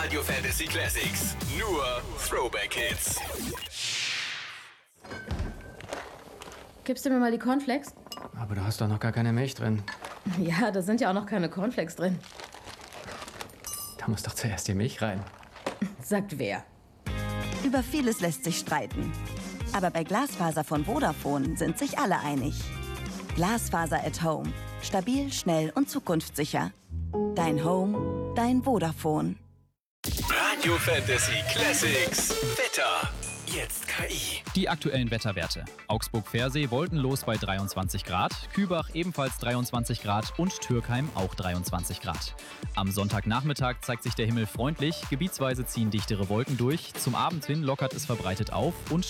Radio Fantasy Classics. Nur Throwback Hits. Gibst du mir mal die Cornflakes? Aber du hast doch noch gar keine Milch drin. Ja, da sind ja auch noch keine Cornflakes drin. Da muss doch zuerst die Milch rein. Sagt wer? Über vieles lässt sich streiten. Aber bei Glasfaser von Vodafone sind sich alle einig. Glasfaser at Home. Stabil, schnell und zukunftssicher. Dein Home, dein Vodafone. Radio Fantasy Classics. Wetter. Jetzt KI. Die aktuellen Wetterwerte. Augsburg-Versee wolkenlos bei 23 Grad, Kübach ebenfalls 23 Grad und Türkheim auch 23 Grad. Am Sonntagnachmittag zeigt sich der Himmel freundlich, gebietsweise ziehen dichtere Wolken durch, zum Abend hin lockert es verbreitet auf und